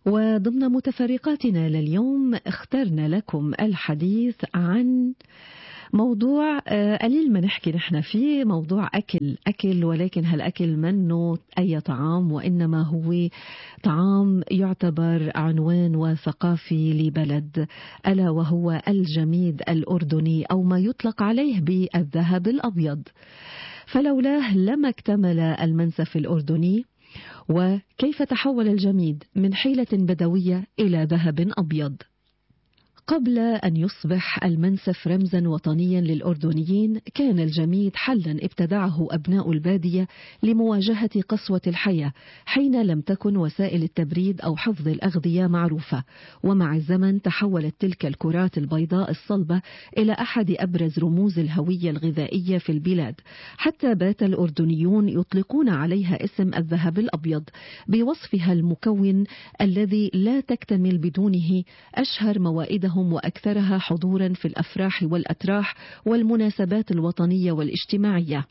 وضمن متفرقاتنا لليوم اخترنا لكم الحديث عن موضوع قليل ما نحكي نحن فيه، موضوع أكل، ولكن هالأكل منه أي طعام، وإنما هو طعام يعتبر عنوان وثقافي لبلد، ألا وهو الجميد الأردني أو ما يطلق عليه بالذهب الأبيض. فلولاه لما اكتمل المنسف الأردني. وكيف تحول الجميد من حيلة بدوية إلى ذهب أبيض؟ قبل أن يصبح المنسف رمزا وطنيا للأردنيين، كان الجميد حلا ابتدعه أبناء البادية لمواجهة قسوة الحياة حين لم تكن وسائل التبريد أو حفظ الأغذية معروفة. ومع الزمن تحولت تلك الكرات البيضاء الصلبة إلى أحد أبرز رموز الهوية الغذائية في البلاد، حتى بات الأردنيون يطلقون عليها اسم الذهب الأبيض بوصفها المكون الذي لا تكتمل بدونه أشهر موائدهم وأكثرها حضورا في الأفراح والأتراح والمناسبات الوطنية والاجتماعية.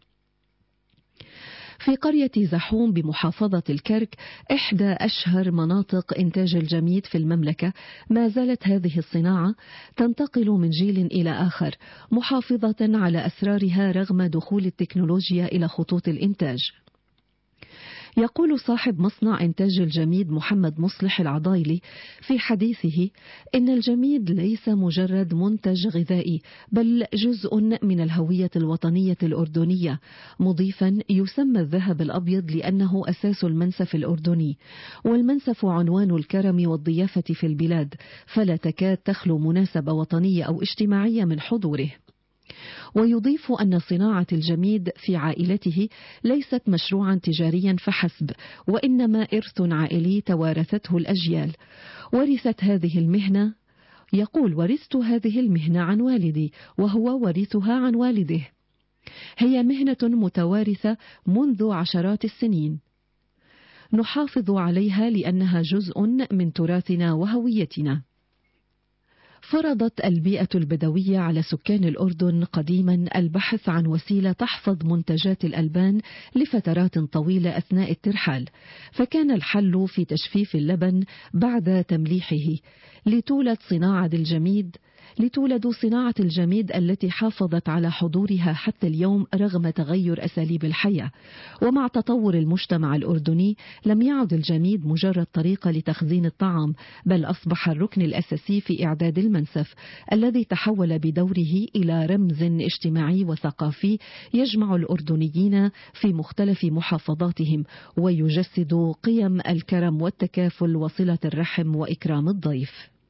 في قرية زحوم بمحافظة الكرك، إحدى أشهر مناطق إنتاج الجميد في المملكة، ما زالت هذه الصناعة تنتقل من جيل إلى آخر، محافظة على أسرارها رغم دخول التكنولوجيا إلى خطوط الإنتاج. يقول صاحب مصنع إنتاج الجميد محمد مصلح العضايلي في حديثه إن الجميد ليس مجرد منتج غذائي، بل جزء من الهوية الوطنية الأردنية، مضيفا يسمى الذهب الأبيض لأنه أساس المنسف الأردني، والمنسف عنوان الكرم والضيافة في البلاد، فلا تكاد تخلو مناسبة وطنية أو اجتماعية من حضوره. ويضيف أن صناعة الجميد في عائلته ليست مشروعا تجاريا فحسب، وإنما إرث عائلي توارثته الأجيال. ورثت هذه المهنة عن والدي، وهو ورثها عن والده. هي مهنة متوارثة منذ عشرات السنين، نحافظ عليها لأنها جزء من تراثنا وهويتنا. فرضت البيئة البدوية على سكان الأردن قديما البحث عن وسيلة تحفظ منتجات الألبان لفترات طويلة أثناء الترحال، فكان الحل في تجفيف اللبن بعد تمليحه لتولد صناعة الجميد التي حافظت على حضورها حتى اليوم رغم تغير أساليب الحياة. ومع تطور المجتمع الأردني لم يعد الجميد مجرد طريقة لتخزين الطعام، بل أصبح الركن الأساسي في إعداد المنسف، الذي تحول بدوره إلى رمز اجتماعي وثقافي يجمع الأردنيين في مختلف محافظاتهم، ويجسد قيم الكرم والتكافل وصلة الرحم وإكرام الضيف.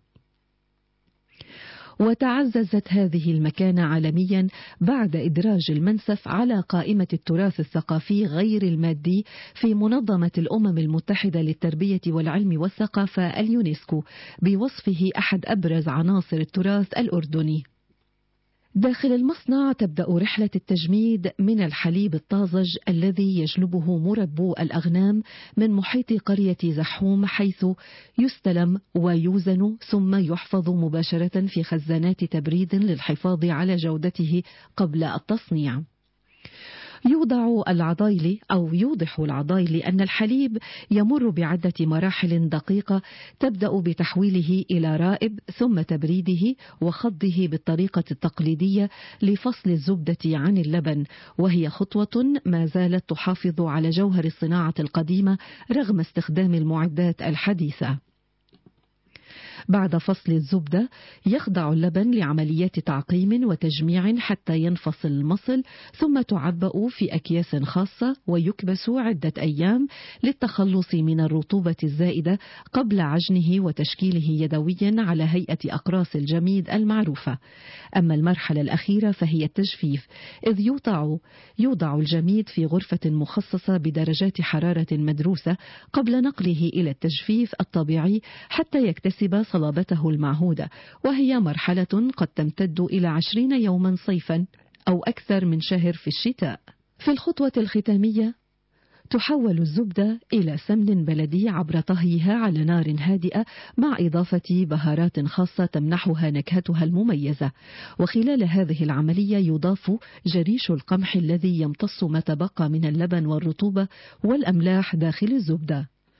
وتعززت هذه المكانة عالميا بعد إدراج المنسف على قائمة التراث الثقافي غير المادي في منظمة الأمم المتحدة للتربية والعلم والثقافة اليونسكو، بوصفه أحد أبرز عناصر التراث الأردني. داخل المصنع تبدأ رحلة التجميد من الحليب الطازج الذي يجلبه مربو الأغنام من محيط قرية زحوم، حيث يستلم ويوزن ثم يحفظ مباشرة في خزانات تبريد للحفاظ على جودته قبل التصنيع. يوضح العضايلي أن الحليب يمر بعدة مراحل دقيقة، تبدأ بتحويله إلى رائب ثم تبريده وخضه بالطريقة التقليدية لفصل الزبدة عن اللبن، وهي خطوة ما زالت تحافظ على جوهر الصناعة القديمة رغم استخدام المعدات الحديثة. بعد فصل الزبدة يخضع اللبن لعمليات تعقيم وتجميع حتى ينفصل المصل، ثم تعبأ في أكياس خاصة ويكبس عدة أيام للتخلص من الرطوبة الزائدة قبل عجنه وتشكيله يدويا على هيئة أقراص الجميد المعروفة. أما المرحلة الأخيرة فهي التجفيف، إذ يوضع الجميد في غرفة مخصصة بدرجات حرارة مدروسة قبل نقله إلى التجفيف الطبيعي حتى يكتسب صلابته المعهودة، وهي مرحلة قد تمتد إلى 20 يوما صيفا أو أكثر من شهر في الشتاء. في الخطوة الختامية تحول الزبدة إلى سمن بلدي عبر طهيها على نار هادئة مع إضافة بهارات خاصة تمنحها نكهتها المميزة، وخلال هذه العملية يضاف جريش القمح الذي يمتص ما تبقى من اللبن والرطوبة والأملاح داخل الزبدة.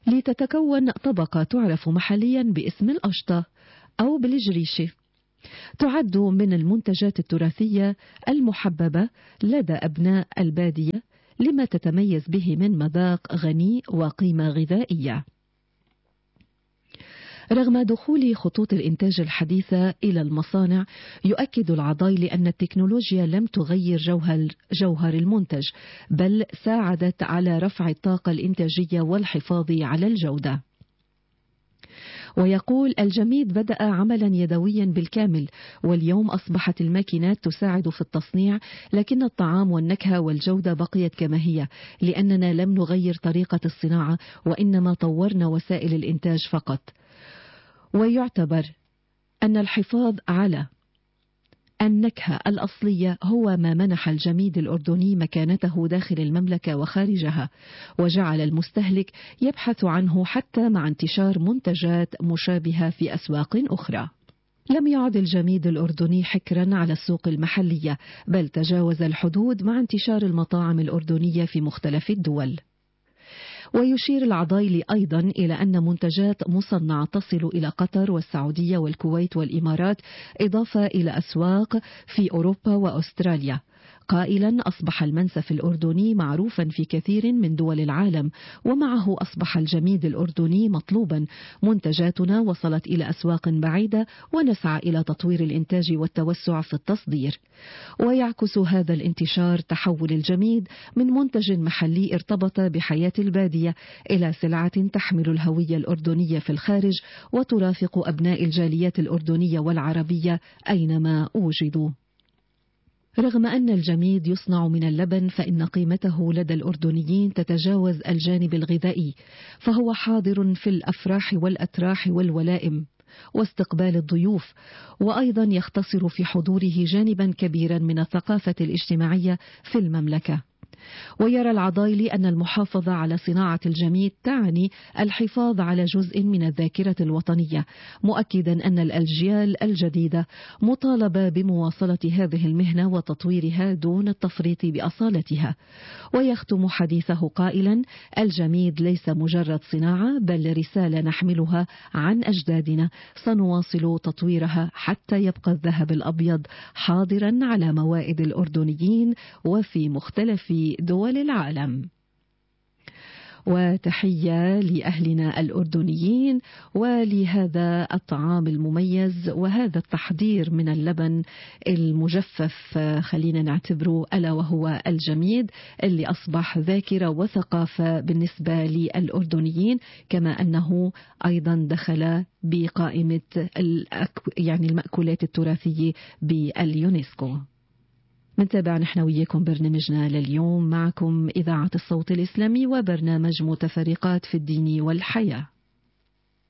لتتكون طبقة تعرف محليا باسم الأشطة أو بالجريشة. تعد من المنتجات التراثية المحببة لدى أبناء البادية لما تتميز به من مذاق غني وقيمة غذائية. رغم دخول خطوط الإنتاج الحديثة إلى المصانع، يؤكد العضايلي أن التكنولوجيا لم تغير جوهر المنتج، بل ساعدت على رفع الطاقة الإنتاجية والحفاظ على الجودة. ويقول: الجميد بدأ عملا يدويا بالكامل، واليوم أصبحت الماكينات تساعد في التصنيع، لكن الطعام والنكهة والجودة بقيت كما هي، لأننا لم نغير طريقة الصناعة، وإنما طورنا وسائل الإنتاج فقط. ويعتبر أن الحفاظ على النكهة الأصلية هو ما منح الجميد الأردني مكانته داخل المملكة وخارجها، وجعل المستهلك يبحث عنه حتى مع انتشار منتجات مشابهة في أسواق أخرى. لم يعد الجميد الأردني حكرا على السوق المحلية، بل تجاوز الحدود مع انتشار المطاعم الأردنية في مختلف الدول. ويشير العضايلي أيضا إلى أن منتجات مصنعة تصل إلى قطر والسعودية والكويت والإمارات، إضافة إلى أسواق في أوروبا وأستراليا، قائلا: أصبح المنسف الأردني معروفا في كثير من دول العالم، ومعه أصبح الجميد الأردني مطلوبا. منتجاتنا وصلت إلى أسواق بعيدة، ونسعى إلى تطوير الإنتاج والتوسع في التصدير. ويعكس هذا الانتشار تحول الجميد من منتج محلي ارتبط بحياة البادية إلى سلعة تحمل الهوية الأردنية في الخارج، وترافق أبناء الجاليات الأردنية والعربية أينما وجدوا. رغم أن الجميد يصنع من اللبن، فإن قيمته لدى الأردنيين تتجاوز الجانب الغذائي، فهو حاضر في الأفراح والأتراح والولائم واستقبال الضيوف، وأيضا يختصر في حضوره جانبا كبيرا من الثقافة الاجتماعية في المملكة. ويرى العضايلي أن المحافظة على صناعة الجميد تعني الحفاظ على جزء من الذاكرة الوطنية، مؤكدا أن الأجيال الجديدة مطالبة بمواصلة هذه المهنة وتطويرها دون التفريط بأصالتها. ويختم حديثه قائلا: الجميد ليس مجرد صناعة، بل رسالة نحملها عن أجدادنا، سنواصل تطويرها حتى يبقى الذهب الأبيض حاضرا على موائد الأردنيين وفي مختلف دول العالم. وتحية لأهلنا الأردنيين ولهذا الطعام المميز وهذا التحضير من اللبن المجفف، خلينا نعتبره ألا وهو الجميد، اللي أصبح ذاكرة وثقافة بالنسبة للأردنيين، كما أنه أيضا دخل بقائمة المأكولات التراثية باليونسكو. منتابع نحن وياكم برنامجنا لليوم، معكم إذاعة الصوت الإسلامي وبرنامج متفرقات في الدين والحياة.